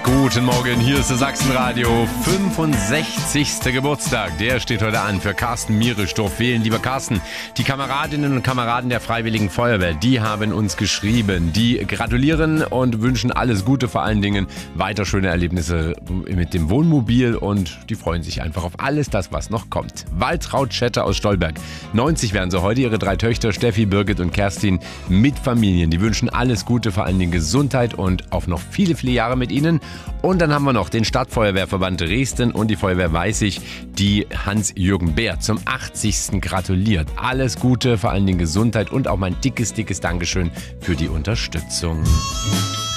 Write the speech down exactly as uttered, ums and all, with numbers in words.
Guten Morgen, hier ist das Sachsenradio. fünfundsechzigster Geburtstag, der steht heute an für Carsten Mierestorff-Wehlen. Lieber Carsten, die Kameradinnen und Kameraden der Freiwilligen Feuerwehr, die haben uns geschrieben. Die gratulieren und wünschen alles Gute, vor allen Dingen weiter schöne Erlebnisse mit dem Wohnmobil und die freuen sich einfach auf alles das, was noch kommt. Waltraud Schetter aus Stolberg. neunzig werden sie heute, ihre drei Töchter Steffi, Birgit und Kerstin mit Familien. Die wünschen alles Gute, vor allen Dingen Gesundheit und auf noch viele, viele Jahre mit ihnen. Und dann haben wir noch den Stadtfeuerwehrverband Dresden und die Feuerwehr Weißig, die Hans-Jürgen Bär zum achtzigsten gratuliert. Alles Gute, vor allen Dingen Gesundheit und auch mein dickes, dickes Dankeschön für die Unterstützung.